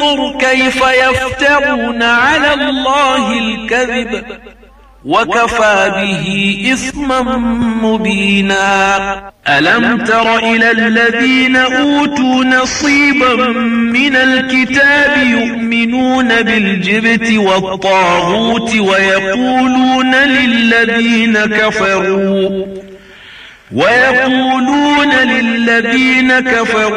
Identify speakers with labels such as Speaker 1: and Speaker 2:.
Speaker 1: فانظر كيف يفترون على الله الكذب وكفى به إثما مبينا. ألم تر إلى الذين أوتوا نصيبا من الكتاب يؤمنون بالجبت والطاغوت ويقولون للذين كفروا